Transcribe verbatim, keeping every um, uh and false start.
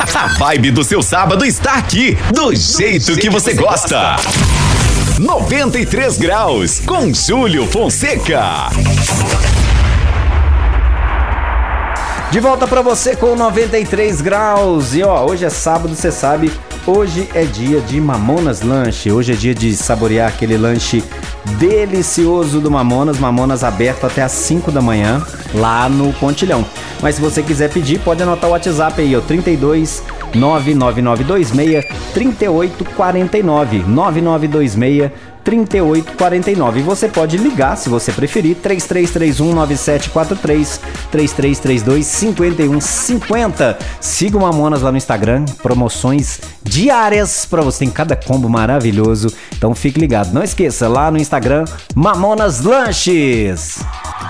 A vibe do seu sábado está aqui, do jeito que você gosta. noventa e três graus, com Júlio Fonseca. De volta pra você com noventa e três graus. E ó, hoje é sábado, você sabe, hoje é dia de Mamonas Lanche. Hoje é dia de saborear aquele lanche delicioso do Mamonas. Mamonas aberto até às cinco da manhã, lá no Pontilhão. Mas se você quiser pedir, pode anotar o WhatsApp aí, ó, trinta e dois, nove nove nove dois seis, trinta e oito quarenta e nove, nove nove dois seis, trinta e oito quarenta e nove. E você pode ligar, se você preferir, três três três um nove sete quatro três, três três três dois cinco um cinco zero. Siga o Mamonas lá no Instagram, promoções diárias pra você, tem cada combo maravilhoso, então fique ligado. Não esqueça, lá no Instagram, Mamonas Lanches.